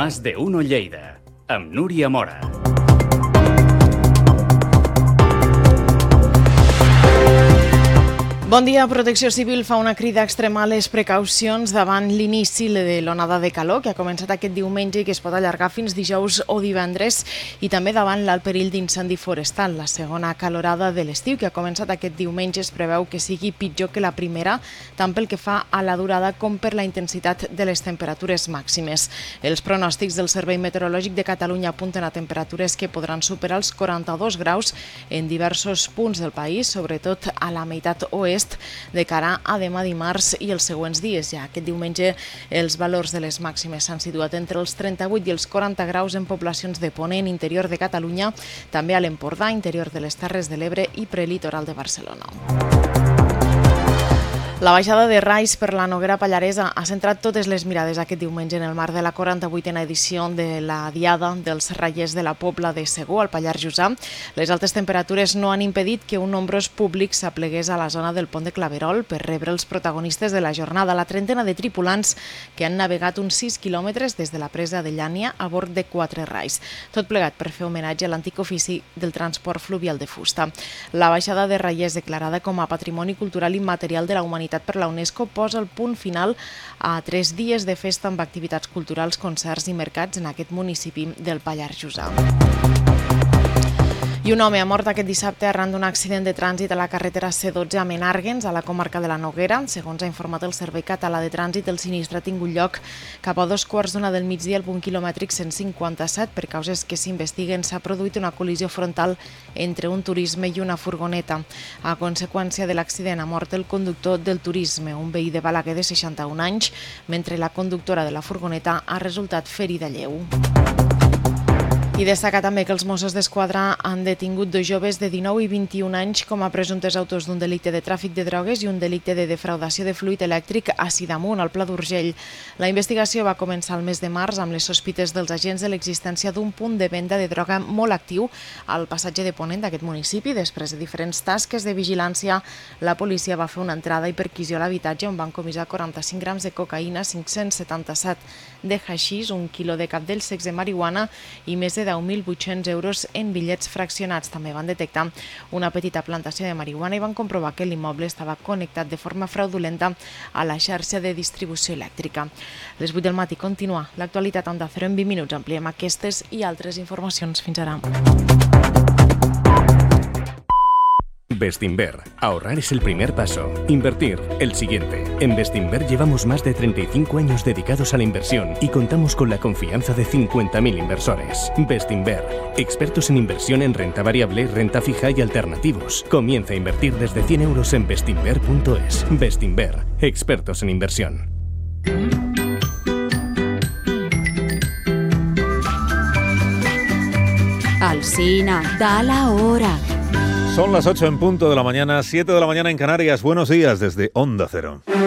Más de Uno Lleida, amb Núria Mora. Bon dia. Protecció Civil fa una crida a extremar les precaucions davant l'inici de l'onada de calor que ha començat aquest diumenge i que es pot allargar fins dijous o divendres, i també davant l'alt perill d'incendi forestal. La segona calorada de l'estiu que ha començat aquest diumenge es preveu que sigui pitjor que la primera, tant pel que fa a la durada com per la intensitat de les temperatures màximes. Els pronòstics del Servei Meteorològic de Catalunya apunten a temperatures que podran superar els 42 graus en diversos punts del país, sobretot a la meitat oest, de cara a demà dimarts i els següents dies. Ja aquest diumenge els valors de les màximes s'han situat entre els 38 i els 40 graus en poblacions de Ponent, interior de Catalunya, també a l'Empordà, interior de les Terres de l'Ebre i prelitoral de Barcelona. La baixada de Rais per la Noguera Pallaresa ha centrat totes les mirades aquest diumenge en el marc de la 48a edició de la Diada dels Raiers de la Pobla de Segur, al Pallars Jussà. Les altes temperatures no han impedit que un nombrós públic s'aplegués a la zona del pont de Claverol per rebre els protagonistes de la jornada, la trentena de tripulants que han navegat uns 6 quilòmetres des de la presa de Llània a bord de 4 rais. Tot plegat per fer homenatge a l'antic ofici del transport fluvial de fusta. La baixada de Raiers, declarada com a Patrimoni Cultural Immaterial de la Humanitat per la UNESCO, posa el punt final a 3 dies de festa amb activitats culturals, concerts i mercats en aquest municipi del Pallars Jussà. I un home ha mort aquest dissabte arran d'un accident de trànsit a la carretera C12 a Menàrguens, a la comarca de la Noguera. Segons ha informat el Servei Català de Trànsit, el sinistre ha tingut lloc cap a 2:15 del migdia al punt quilomètric 157. Per causes que s'investiguen, s'ha produït una col·lisió frontal entre un turisme i una furgoneta. A conseqüència de l'accident ha mort el conductor del turisme, un veí de Balaguer de 61 anys, mentre la conductora de la furgoneta ha resultat ferida lleu. I destaca també que els Mossos d'Esquadra han detingut 2 joves de 19 i 21 anys com a presumptes autors d'un delicte de tràfic de drogues i un delicte de defraudació de fluid elèctric a Sidamon, al Pla d'Urgell. La investigació va començar el mes de març amb les sospites dels agents de l'existència d'un punt de venda de droga molt actiu al passatge de Ponent d'aquest municipi. Després de diferents tasques de vigilància, la policia va fer una entrada i perquisició a l'habitatge on van comissar 45 grams de cocaïna, 577 de haixís, 1 quilo de capdells secs de marihuana i més de 10.800 euros en bitllets fraccionats. També van detectar una petita plantació de marihuana i van comprovar que l'immoble estava connectat de forma fraudulenta a la xarxa de distribució elèctrica. Les 8 del matí continua l'actualitat a Onda Cero. En 20 minuts ampliem aquestes i altres informacions. Fins ara. Bestinver. Ahorrar es el primer paso. Invertir, el siguiente. En Bestinver llevamos más de 35 años dedicados a la inversión y contamos con la confianza de 50.000 inversores. Bestinver. Expertos en inversión en renta variable, renta fija y alternativos. Comienza a invertir desde 100 euros en bestinver.es. Bestinver. Expertos en inversión. Alsina, da la hora. Son las 8 en punto de la mañana, 7 de la mañana en Canarias. Buenos días desde Onda Cero.